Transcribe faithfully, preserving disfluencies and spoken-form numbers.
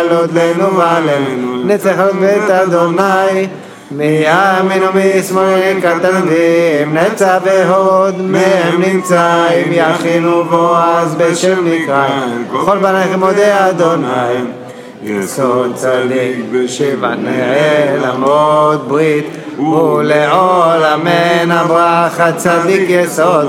לעלות לנו ועלינו, נצח עוד בית אדוני, מימין ומשמאל כתנבים, נצח והוד מהם נמצא, אם יכינו בועז בשם נקרא, כל בניכם מודה אדוני. יסוד צדיק בשבע נאה לעמוד ברית, ולעולמן הברכה צדיק יסוד